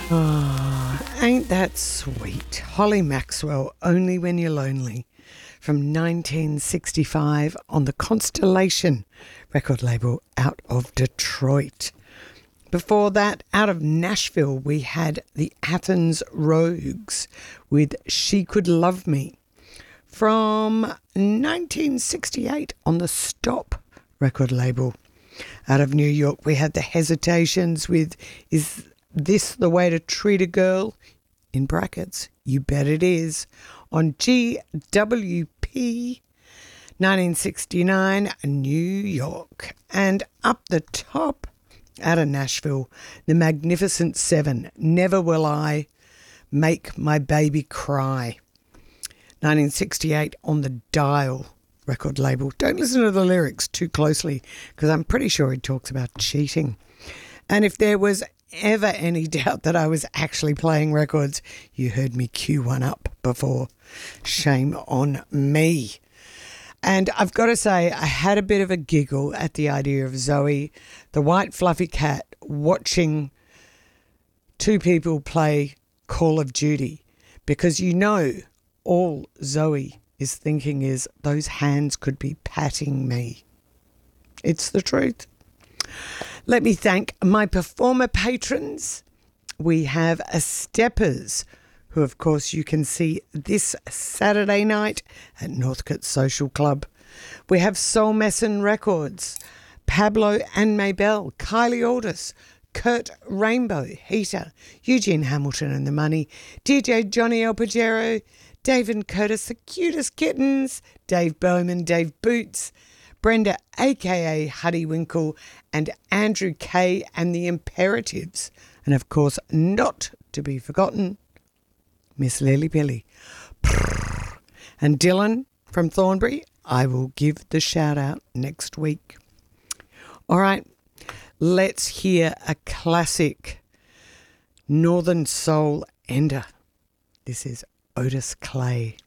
Oh, ain't that sweet? Holly Maxwell, Only When You're Lonely, from 1965 on the Constellation record label out of Detroit. Before that, out of Nashville, we had the Athens Rogues with She Could Love Me. From 1968 on the Stop record label. Out of New York, we had the Hesitations with Is This the Way to Treat a Girl? In brackets, you bet it is. On GWP 1969, New York. And up the top, out of Nashville, the Magnificent Seven, Never Will I Make My Baby Cry. 1968 on the Dial record label. Don't listen to the lyrics too closely because I'm pretty sure he talks about cheating. And if there was ever any doubt that I was actually playing records, you heard me cue one up before. Shame on me. And I've got to say, I had a bit of a giggle at the idea of Zoe, the white fluffy cat, watching two people play Call of Duty, because you know all Zoe is thinking is those hands could be patting me. It's the truth. Let me thank my performer patrons. We have a Steppers, who of course you can see this Saturday night at Northcote Social Club. We have Soul Messin Records, Pablo and Maybell, Kylie Aldis, Kurt Rainbow, Heater, Eugene Hamilton and the Money, DJ Johnny El Pajero, Dave and Curtis, the cutest kittens, Dave Bowman, Dave Boots, Brenda aka Huddy Winkle, and Andrew Kay and the Imperatives. And of course, not to be forgotten, Miss Lily Billy. And Dylan from Thornbury, I will give the shout out next week. All right, let's hear a classic Northern Soul ender. This is Otis Clay.